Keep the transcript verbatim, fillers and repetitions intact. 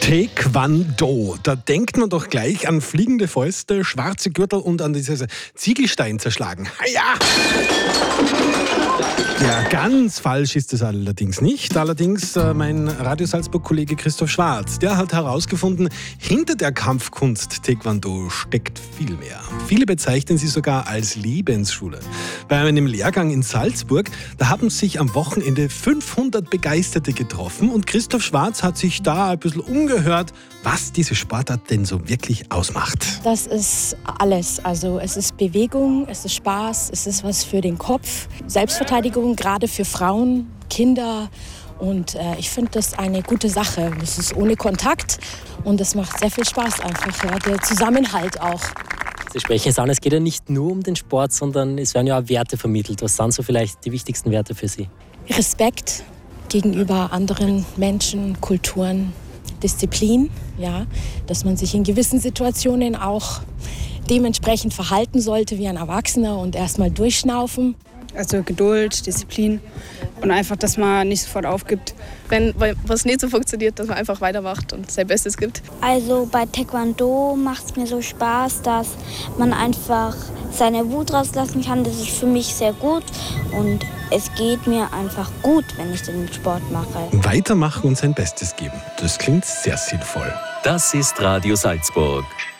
Taekwondo, da denkt man doch gleich an fliegende Fäuste, schwarze Gürtel und an dieses Ziegelstein zerschlagen. Ja! Ja, ganz falsch ist es allerdings nicht. Allerdings äh, mein Radio Salzburg-Kollege Christoph Schwarz, der hat herausgefunden, hinter der Kampfkunst Taekwondo steckt viel mehr. Viele bezeichnen sie sogar als Lebensschule. Bei einem Lehrgang in Salzburg, da haben sich am Wochenende fünfhundert Begeisterte getroffen und Christoph Schwarz hat sich da ein bisschen umgehört, was diese Sportart denn so wirklich ausmacht. Das ist alles. Also es ist Bewegung, es ist Spaß, es ist was für den Kopf, Selbstverteidigung, gerade für Frauen, Kinder. Und äh, ich finde das eine gute Sache. Es ist ohne Kontakt und es macht sehr viel Spaß einfach. Ja, der Zusammenhalt auch. Sie sprechen es an, es geht ja nicht nur um den Sport, sondern es werden ja auch Werte vermittelt. Was sind so vielleicht die wichtigsten Werte für Sie? Respekt gegenüber anderen Menschen, Kulturen, Disziplin, ja, dass man sich in gewissen Situationen auch dementsprechend verhalten sollte wie ein Erwachsener und erstmal durchschnaufen. Also Geduld, Disziplin und einfach, dass man nicht sofort aufgibt. Wenn was nicht so funktioniert, dass man einfach weitermacht und sein Bestes gibt. Also bei Taekwondo macht es mir so Spaß, dass man einfach seine Wut rauslassen kann. Das ist für mich sehr gut und es geht mir einfach gut, wenn ich den Sport mache. Weitermachen und sein Bestes geben, das klingt sehr sinnvoll. Das ist Radio Salzburg.